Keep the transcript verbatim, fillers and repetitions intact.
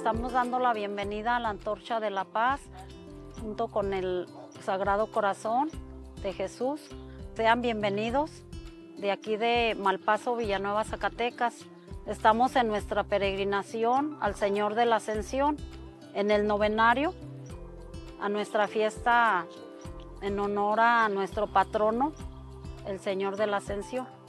Estamos dando la bienvenida a la Antorcha de la Paz junto con el Sagrado Corazón de Jesús. Sean bienvenidos de aquí de Malpaso, Villanueva, Zacatecas. Estamos en nuestra peregrinación al Señor de la Ascensión, en el novenario, a nuestra fiesta en honor a nuestro patrono, el Señor de la Ascensión.